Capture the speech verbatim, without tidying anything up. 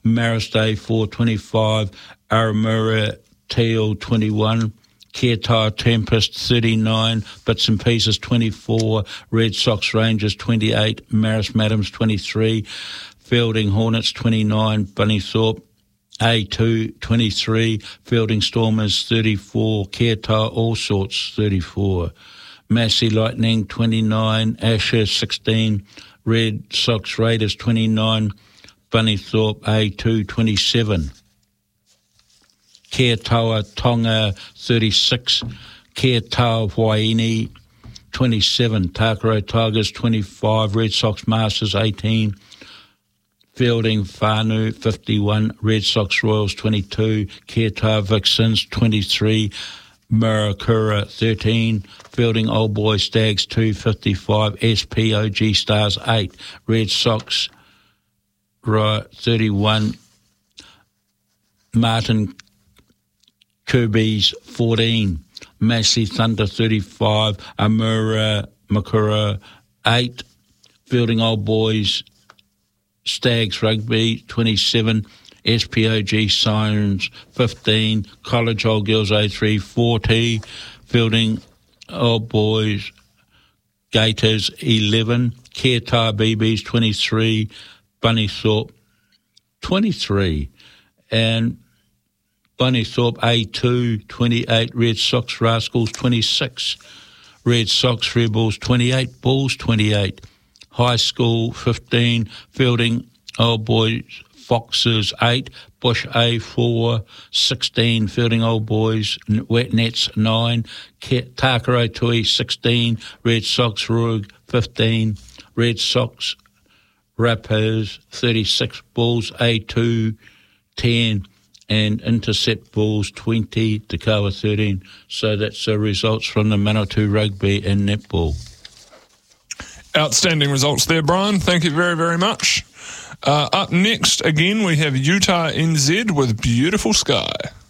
Maris Day four twenty-five, Aramura Teal twenty-one, Kietai Tempest thirty-nine, Bits and Pieces twenty-four, Red Sox Rangers twenty-eight, Maris Madams twenty-three, Fielding Hornets twenty-nine, Bunnythorpe A two twenty-three, Fielding Stormers thirty-four, Kietai All Sorts thirty-four, Massey Lightning twenty-nine, Asher sixteen, Red Sox Raiders twenty-nine, Bunnythorpe A two twenty-seven, Kietai Tonga thirty-six, Kietai Waini twenty-seven, Takaro Tigers twenty-five, Red Sox Masters eighteen, Fielding Whānau fifty-one, Red Sox Royals twenty-two, Kietai Vixens twenty-three, Murakura thirteen, Fielding Old Boy Stags two fifty-five, S P O G Stars eight, Red Sox thirty-one, Martin Kirby's fourteen, Massey Thunder thirty-five, Amura Makura eight, Fielding Old Boys Stags Rugby twenty-seven, S P O G Sirens fifteen, College Old Girls A three forty, Fielding Old Boys Gators eleven, Kietai B Bs twenty-three, Bunnythorpe twenty-three, and Bunnythorpe A two twenty-eight, Red Sox Rascals twenty-six, Red Sox Rebels twenty-eight, Bulls twenty-eight, High School fifteen, Fielding Old Boys Foxes eight, Bush A four, sixteen, Fielding Old Boys Wet Nets nine, Takaro Tui sixteen, Red Sox Rug fifteen, Red Sox Rappers thirty-six, Bulls A two ten, and Intercept Bulls twenty, Takawa thirteen. So that's the results from the Manawatu Rugby and Netball. Outstanding results there, Brian. Thank you very, very much. Uh, up next, again, we have Utah N Z with Beautiful Sky.